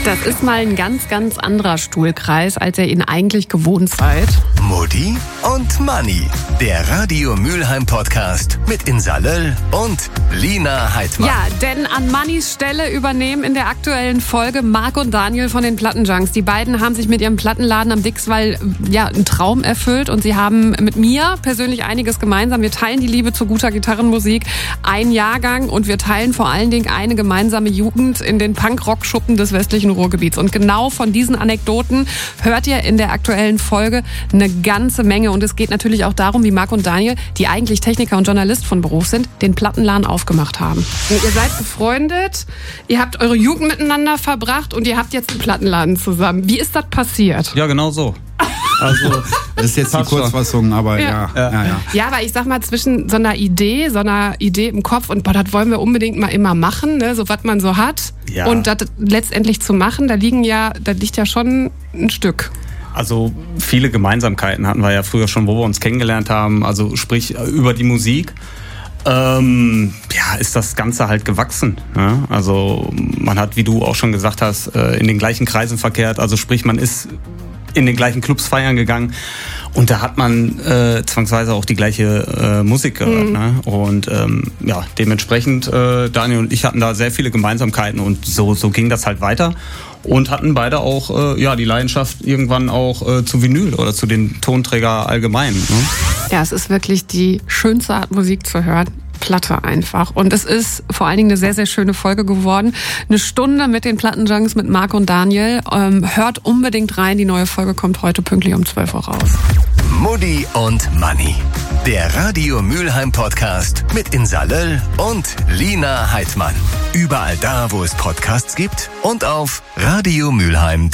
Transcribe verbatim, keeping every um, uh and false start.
Das ist mal ein ganz, ganz anderer Stuhlkreis, als ihr ihn eigentlich gewohnt seid. Mutti und Manni, der Radio Mülheim Podcast mit Insa Löll und Lina Heidmann. Ja, denn an Mannis Stelle übernehmen in der aktuellen Folge Marc und Daniel von den Plattenjunks. Die beiden haben sich mit ihrem Plattenladen am Dixwall ja einen Traum erfüllt und sie haben mit mir persönlich einiges gemeinsam. Wir teilen die Liebe zu guter Gitarrenmusik, ein Jahrgang, und wir teilen vor allen Dingen eine gemeinsame Jugend in den Punk-Rock-Schuppen des westlichen Ruhrgebiets. Und genau von diesen Anekdoten hört ihr in der aktuellen Folge eine ganze Menge. Und es geht natürlich auch darum, wie Marc und Daniel, die eigentlich Techniker und Journalist von Beruf sind, den Plattenladen aufgemacht haben. Und ihr seid befreundet, ihr habt eure Jugend miteinander verbracht und ihr habt jetzt einen Plattenladen zusammen. Wie ist das passiert? Ja, genau so. Also, das ist jetzt die Kurzfassung, aber ja. Ja, ja, ja. Ja, aber ich sag mal, zwischen so einer Idee, so einer Idee im Kopf und boah, das wollen wir unbedingt mal immer machen, ne, so was man so hat, ja. Und das letztendlich zu machen, da liegen ja, da liegt ja schon ein Stück. Also viele Gemeinsamkeiten hatten wir ja früher schon, wo wir uns kennengelernt haben, also sprich über die Musik. Ähm, ja, ist das Ganze halt gewachsen. Ne? Also man hat, wie du auch schon gesagt hast, in den gleichen Kreisen verkehrt, also sprich man ist in den gleichen Clubs feiern gegangen und da hat man äh, zwangsweise auch die gleiche äh, Musik gehört. Mhm. Ne? Und ähm, ja, dementsprechend, äh, Daniel und ich hatten da sehr viele Gemeinsamkeiten und so, so ging das halt weiter und hatten beide auch äh, ja, die Leidenschaft irgendwann auch äh, zu Vinyl oder zu den Tonträger allgemein. Ne? Ja, es ist wirklich die schönste Art, Musik zu hören. Platte einfach. Und es ist vor allen Dingen eine sehr, sehr schöne Folge geworden. Eine Stunde mit den Plattenjunks, mit Marc und Daniel. Ähm, hört unbedingt rein. Die neue Folge kommt heute pünktlich um zwölf Uhr raus. Mutti und Manni, der Radio Mülheim Podcast mit Insa Löll und Lina Heidmann. Überall da, wo es Podcasts gibt und auf Radio Mülheim.